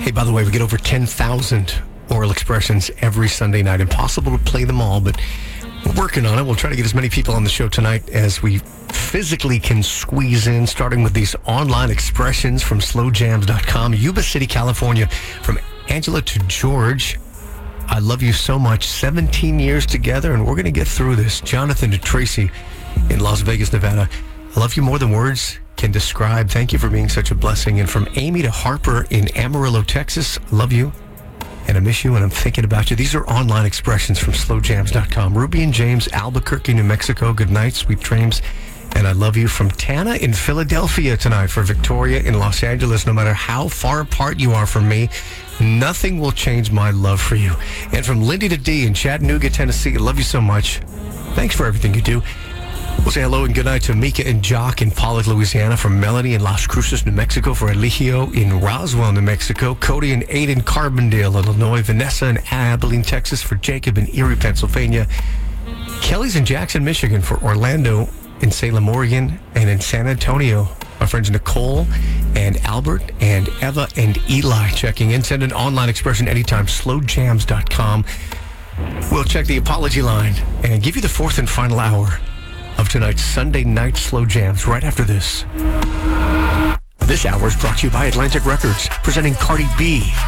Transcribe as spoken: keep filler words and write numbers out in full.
Hey, by the way, we get over ten thousand oral expressions every Sunday night. Impossible to play them all, but we're working on it. We'll try to get as many people on the show tonight as we physically can squeeze in, starting with these online expressions from slow jams dot com. Yuba City, California, from Angela to George. I love you so much. seventeen years together, and we're going to get through this. Jonathan to Tracy in Las Vegas, Nevada. I love you more than words can describe. Thank you for being such a blessing. And from Amy to Harper in Amarillo, Texas. I love you, and I miss you, and I'm thinking about you. These are online expressions from slow jams dot com. Ruby and James, Albuquerque, New Mexico. Good night, sweet dreams, and I love you. From Tana in Philadelphia tonight. For Victoria in Los Angeles. No matter how far apart you are from me, nothing will change my love for you. And from Lindy to D in Chattanooga, Tennessee. I love you so much. Thanks for everything you do. We'll say hello and good night to Mika and Jock in Pollock, Louisiana. From Melanie in Las Cruces, New Mexico. For Eligio in Roswell, New Mexico. Cody and Aiden, Carbondale, Illinois. Vanessa in Abilene, Texas. For Jacob in Erie, Pennsylvania. Kelly's in Jackson, Michigan. For Orlando in Salem, Oregon. And in San Antonio, my friends Nicole and Albert and Eva and Eli checking in. Send an online expression anytime, slow jams dot com. We'll check the apology line and give you the fourth and final hour of tonight's Sunday Night Slow Jams right after this. This hour is brought to you by Atlantic Records, presenting Cardi B